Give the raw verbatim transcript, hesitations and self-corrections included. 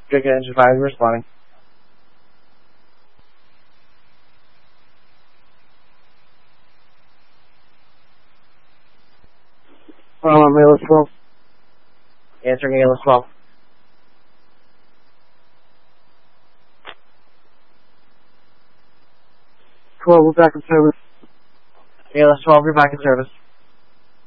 Drinking Engine five, responding. Um, A L S twelve. Answering A L S twelve. twelve, we're back in service. A L S twelve, you're back in service.